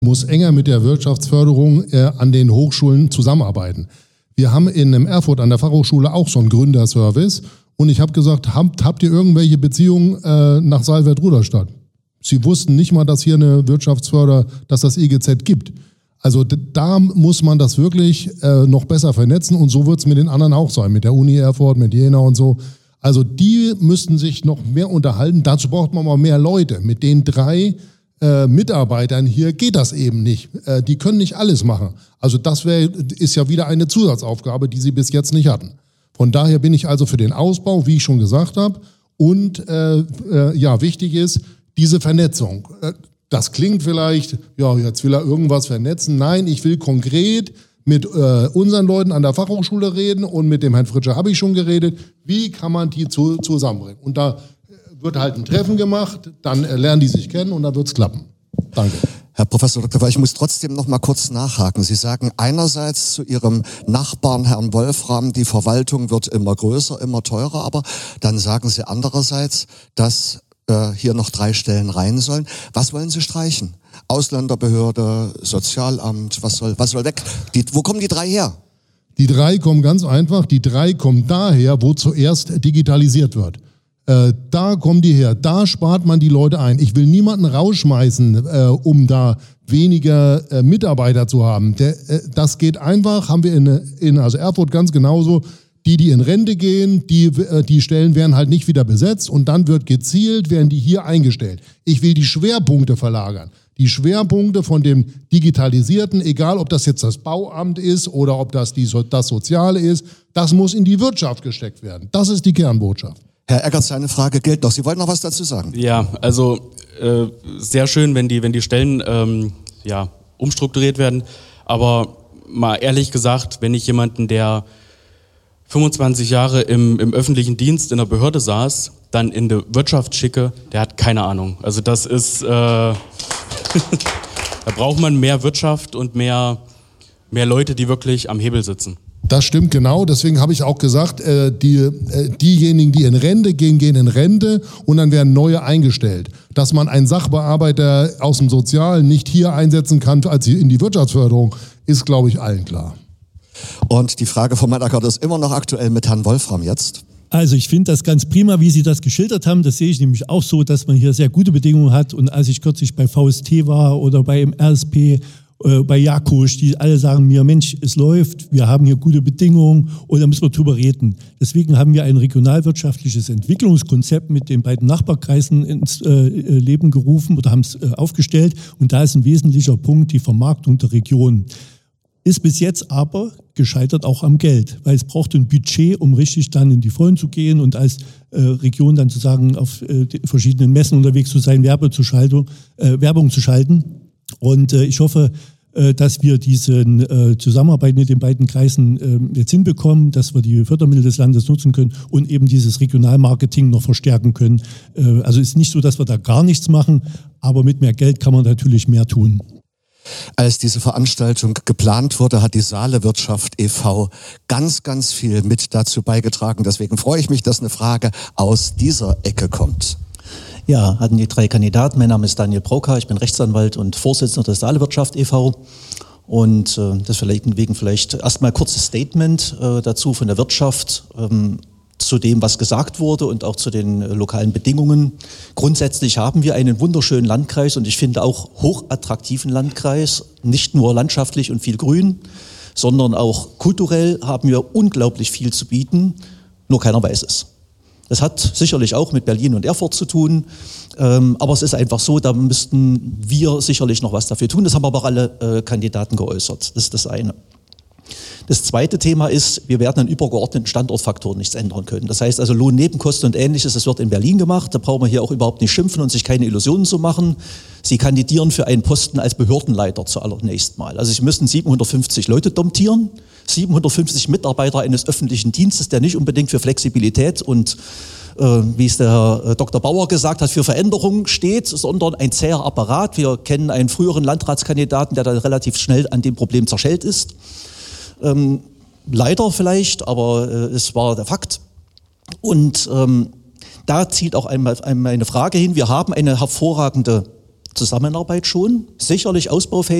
muss enger mit der Wirtschaftsförderung an den Hochschulen zusammenarbeiten. Wir haben in Erfurt an der Fachhochschule auch so einen Gründerservice und ich habe gesagt, habt ihr irgendwelche Beziehungen nach Salwert-Ruderstadt? Sie wussten nicht mal, dass hier eine dass das EGZ gibt. Also da muss man das wirklich noch besser vernetzen und so wird es mit den anderen auch sein, mit der Uni Erfurt, mit Jena und so. Also die müssten sich noch mehr unterhalten. Dazu braucht man mal mehr Leute. Mit den 3 Mitarbeitern hier geht das eben nicht. Die können nicht alles machen. Also das ist ja wieder eine Zusatzaufgabe, die sie bis jetzt nicht hatten. Von daher bin ich also für den Ausbau, wie ich schon gesagt habe. Und wichtig ist diese Vernetzung. Das klingt vielleicht, ja, jetzt will er irgendwas vernetzen. Nein, ich will konkret mit unseren Leuten an der Fachhochschule reden und mit dem Herrn Fritsche habe ich schon geredet. Wie kann man die zusammenbringen? Und da wird halt ein Treffen gemacht, dann lernen die sich kennen und dann wird es klappen. Danke. Herr Professor Dr. Weil, ich muss trotzdem noch mal kurz nachhaken. Sie sagen einerseits zu Ihrem Nachbarn, Herrn Wolfram, die Verwaltung wird immer größer, immer teurer, aber dann sagen Sie andererseits, dass hier noch 3 Stellen rein sollen. Was wollen Sie streichen? Ausländerbehörde, Sozialamt, was soll weg? Wo kommen die 3 her? Die 3 kommen ganz einfach, die 3 kommen daher, wo zuerst digitalisiert wird. Da kommen die her, da spart man die Leute ein. Ich will niemanden rausschmeißen, um da weniger Mitarbeiter zu haben. Das geht einfach, haben wir in Erfurt ganz genauso. Die in Rente gehen, die Stellen werden halt nicht wieder besetzt und dann wird gezielt, werden die hier eingestellt. Ich will die Schwerpunkte verlagern. Die Schwerpunkte von dem Digitalisierten, egal ob das jetzt das Bauamt ist oder ob das das Soziale ist, das muss in die Wirtschaft gesteckt werden. Das ist die Kernbotschaft. Herr Eggert, seine Frage gilt noch. Sie wollten noch was dazu sagen? Ja, also sehr schön, wenn die Stellen umstrukturiert werden. Aber mal ehrlich gesagt, wenn ich jemanden, der 25 Jahre im öffentlichen Dienst in der Behörde saß, dann in der Wirtschaft schicke, der hat keine Ahnung. Also das ist, da braucht man mehr Wirtschaft und mehr Leute, die wirklich am Hebel sitzen. Das stimmt genau, deswegen habe ich auch gesagt, diejenigen, die in Rente gehen, gehen in Rente und dann werden neue eingestellt. Dass man einen Sachbearbeiter aus dem Sozialen nicht hier einsetzen kann als in die Wirtschaftsförderung, ist, glaube ich, allen klar. Und die Frage von Herrn Eggert ist immer noch aktuell mit Herrn Wolfram jetzt. Also ich finde das ganz prima, wie Sie das geschildert haben. Das sehe ich nämlich auch so, dass man hier sehr gute Bedingungen hat. Und als ich kürzlich bei VST war oder bei MRSP, bei Jakusch, die alle sagen mir, Mensch, es läuft, wir haben hier gute Bedingungen und da müssen wir drüber reden. Deswegen haben wir ein regionalwirtschaftliches Entwicklungskonzept mit den beiden Nachbarkreisen ins Leben gerufen oder haben es aufgestellt. Und da ist ein wesentlicher Punkt die Vermarktung der Region. Ist bis jetzt aber gescheitert auch am Geld, weil es braucht ein Budget, um richtig dann in die Vollen zu gehen und als Region dann sozusagen auf verschiedenen Messen unterwegs zu sein, Werbung zu schalten. Und ich hoffe, dass wir diese Zusammenarbeit mit den beiden Kreisen jetzt hinbekommen, dass wir die Fördermittel des Landes nutzen können und eben dieses Regionalmarketing noch verstärken können. Also es ist nicht so, dass wir da gar nichts machen, aber mit mehr Geld kann man natürlich mehr tun. Als diese Veranstaltung geplant wurde, hat die Saale-Wirtschaft e.V. ganz, ganz viel mit dazu beigetragen. Deswegen freue ich mich, dass eine Frage aus dieser Ecke kommt. Ja, hatten die 3 Kandidaten. Mein Name ist Daniel Brauka, ich bin Rechtsanwalt und Vorsitzender der Saale-Wirtschaft e.V. Und deswegen vielleicht erstmal kurzes Statement dazu von der Wirtschaft. Zu dem, was gesagt wurde und auch zu den lokalen Bedingungen. Grundsätzlich haben wir einen wunderschönen Landkreis und ich finde auch hochattraktiven Landkreis, nicht nur landschaftlich und viel Grün, sondern auch kulturell haben wir unglaublich viel zu bieten, nur keiner weiß es. Das hat sicherlich auch mit Berlin und Erfurt zu tun, aber es ist einfach so, da müssten wir sicherlich noch was dafür tun. Das haben aber auch alle Kandidaten geäußert, das ist das eine. Das zweite Thema ist, wir werden an übergeordneten Standortfaktoren nichts ändern können. Das heißt also Lohn, Nebenkosten und Ähnliches, das wird in Berlin gemacht. Da brauchen wir hier auch überhaupt nicht schimpfen und sich keine Illusionen zu machen. Sie kandidieren für einen Posten als Behördenleiter zuallererst mal. Also Sie müssen 750 Leute domptieren, 750 Mitarbeiter eines öffentlichen Dienstes, der nicht unbedingt für Flexibilität und wie es der Herr Dr. Bauer gesagt hat, für Veränderungen steht, sondern ein zäher Apparat. Wir kennen einen früheren Landratskandidaten, der da relativ schnell an dem Problem zerschellt ist. Leider vielleicht, aber es war der Fakt. Und da zielt auch einmal meine Frage hin. Wir haben eine hervorragende Zusammenarbeit schon, sicherlich ausbaufähig.